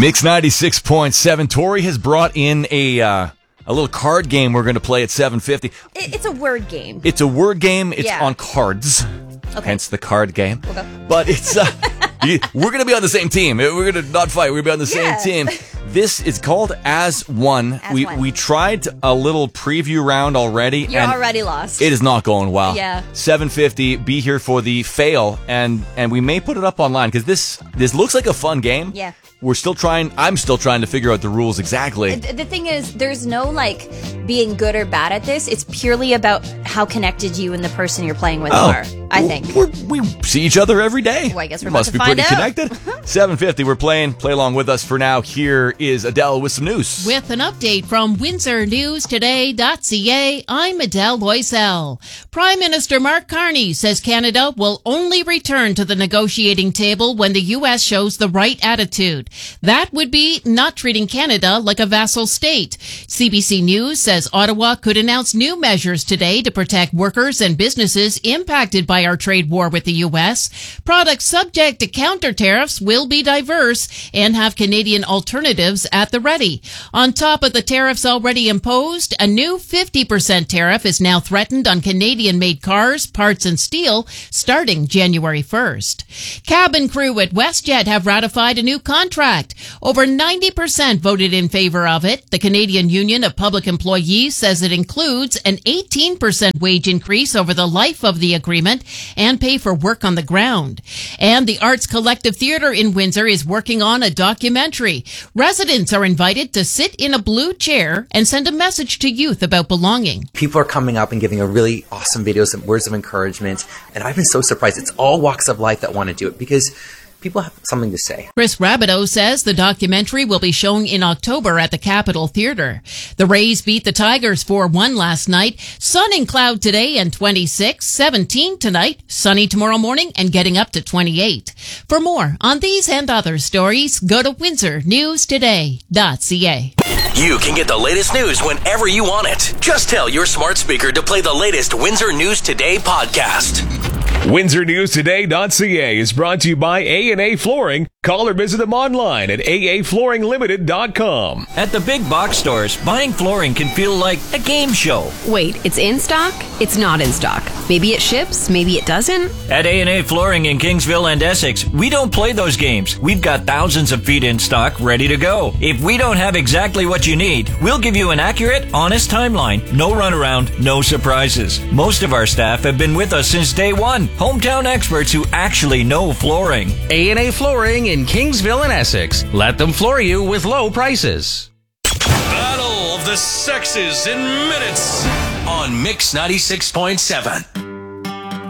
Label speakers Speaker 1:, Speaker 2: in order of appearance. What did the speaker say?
Speaker 1: Mix 96.7. Tori has brought in a little card game we're going to play at 7:50.
Speaker 2: It's a word game.
Speaker 1: It's a word game. It's
Speaker 2: Yeah.
Speaker 1: on cards.
Speaker 2: Okay.
Speaker 1: Hence the card game.
Speaker 2: Okay.
Speaker 1: But it's we're going to be on the same team. We're going to not fight. We're going to be on the
Speaker 2: Yeah.
Speaker 1: same team. This is called As One.
Speaker 2: As One.
Speaker 1: We tried a little preview round already.
Speaker 2: You're
Speaker 1: and
Speaker 2: already lost.
Speaker 1: it is not going well.
Speaker 2: Yeah.
Speaker 1: 7:50. Be here for the fail, and we may put it up online because this looks like a fun game.
Speaker 2: Yeah.
Speaker 1: We're still trying. I'm still trying to figure out the rules exactly.
Speaker 2: The thing is, there's no being good or bad at this. It's purely about how connected you and the person you're playing with are, I think.
Speaker 1: We see each other every day.
Speaker 2: Well, I guess we're
Speaker 1: must
Speaker 2: about
Speaker 1: be
Speaker 2: to
Speaker 1: pretty
Speaker 2: find out.
Speaker 1: connected. 7:50. We're playing. Play along with us for now. Here is Adele with some news.
Speaker 3: With an update from WindsorNewsToday.ca, I'm Adele Loisel. Prime Minister Mark Carney says Canada will only return to the negotiating table when the U.S. shows the right attitude. That would be not treating Canada like a vassal state. CBC News says Ottawa could announce new measures today to protect workers and businesses impacted by our trade war with the U.S. Products subject to counter tariffs will be diverse and have Canadian alternatives at the ready. On top of the tariffs already imposed, a new 50% tariff is now threatened on Canadian-made cars, parts, and steel starting January 1st. Cabin crew at WestJet have ratified a new contract. Over 90% voted in favor of it. The Canadian Union of Public Employees says it includes an 18% wage increase over the life of the agreement and pay for work on the ground. And the Arts Collective Theatre in Windsor is working on a documentary. Residents are invited to sit in a blue chair and send a message to youth about belonging.
Speaker 4: People are coming up and giving a really awesome videos and words of encouragement. And I've been so surprised. It's all walks of life that want to do it because people have something to say.
Speaker 3: Chris Rabideau says the documentary will be shown in October at the Capitol Theatre. The Rays beat the Tigers 4-1 last night. Sun and cloud today and 26, 17 tonight, sunny tomorrow morning and getting up to 28. For more on these and other stories, go to WindsorNewsToday.ca.
Speaker 5: You can get the latest news whenever you want it. Just tell your smart speaker to play the latest Windsor News Today podcast.
Speaker 6: WindsorNewsToday.ca is brought to you by A&A Flooring. Call or visit them online at aaflooringlimited.com.
Speaker 7: At the big box stores, buying flooring can feel like a game show.
Speaker 8: Wait, it's in stock? It's not in stock. Maybe it ships, maybe it doesn't.
Speaker 7: At A&A Flooring in Kingsville and Essex, we don't play those games. We've got thousands of feet in stock ready to go. If we don't have exactly what you need, we'll give you an accurate, honest timeline. No runaround, no surprises. Most of our staff have been with us since day one. Hometown experts who actually know flooring.
Speaker 9: A&A Flooring in Kingsville and Essex. Let them floor you with low prices.
Speaker 5: Battle of the Sexes in minutes on Mix 96.7.